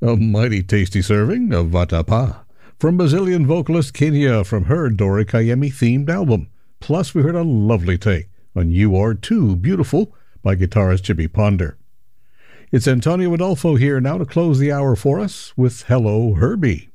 A mighty tasty serving of Vatapa from Brazilian vocalist Kenya from her Dori Kayemi themed album. Plus, we heard a lovely take on You Are Too Beautiful by guitarist Jimmy Ponder. It's Antonio Adolfo here now to close the hour for us with Hello Herbie.